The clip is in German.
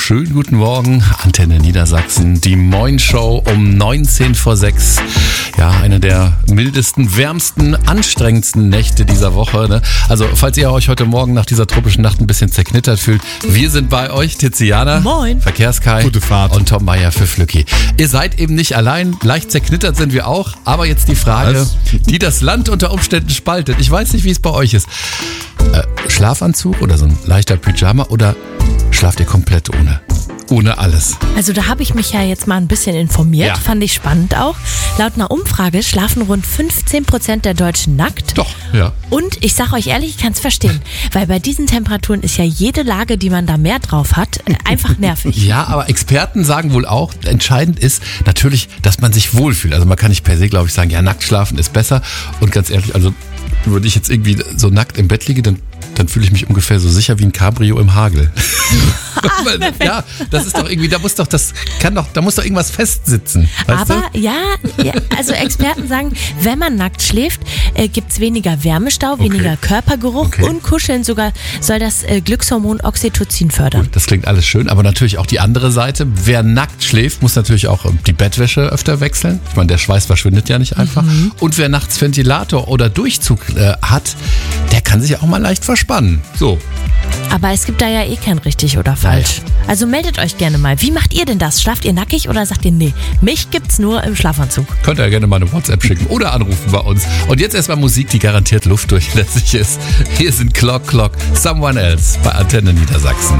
schönen guten Morgen, Antenne Niedersachsen, die Moin-Show um 6:19. Ja, eine der mildesten, wärmsten, anstrengendsten Nächte dieser Woche. Ne? Also, falls ihr euch heute Morgen nach dieser tropischen Nacht ein bisschen zerknittert fühlt, wir sind bei euch, Tiziana. Moin. Verkehrskai. Gute Fahrt. Und Tom Meyer für Flücki. Ihr seid eben nicht allein, leicht zerknittert sind wir auch, aber jetzt die Frage, die das Land unter Umständen spaltet. Ich weiß nicht, wie es bei euch ist. Schlafanzug oder so ein leichter Pyjama oder schlaft ihr komplett ohne alles? Also da habe ich mich ja jetzt mal ein bisschen informiert, Ja. fand ich spannend auch. Laut einer Umfrage schlafen rund 15% der Deutschen nackt. Doch, ja. Und ich sage euch ehrlich, ich kann es verstehen, weil bei diesen Temperaturen ist ja jede Lage, die man da mehr drauf hat, einfach nervig. Ja, aber Experten sagen wohl auch, entscheidend ist natürlich, dass man sich wohlfühlt. Also man kann nicht per se, glaube ich, sagen, ja, nackt schlafen ist besser. Und ganz ehrlich, also wenn ich jetzt irgendwie so nackt im Bett liege, dann fühle ich mich ungefähr so sicher wie ein Cabrio im Hagel. Ja, das ist doch irgendwie, da muss doch irgendwas festsitzen. Weißt Aber du? ja, also Experten sagen, wenn man nackt schläft, gibt es weniger Wärmestau, weniger Körpergeruch und Kuscheln sogar soll das Glückshormon Oxytocin fördern. Das klingt alles schön, aber natürlich auch die andere Seite. Wer nackt schläft, muss natürlich auch die Bettwäsche öfter wechseln. Ich meine, der Schweiß verschwindet ja nicht einfach. Und wer nachts Ventilator oder Durchzug hat, der kann sich auch mal leicht verspannen. So. Aber es gibt da ja kein richtig oder falsch. Also meldet euch gerne mal. Wie macht ihr denn das? Schlaft ihr nackig oder sagt ihr, nee, mich gibt's nur im Schlafanzug? Könnt ihr gerne mal eine WhatsApp schicken oder anrufen bei uns. Und jetzt erstmal Musik, die garantiert luftdurchlässig ist. Hier sind Clock, Someone Else bei Antenne Niedersachsen.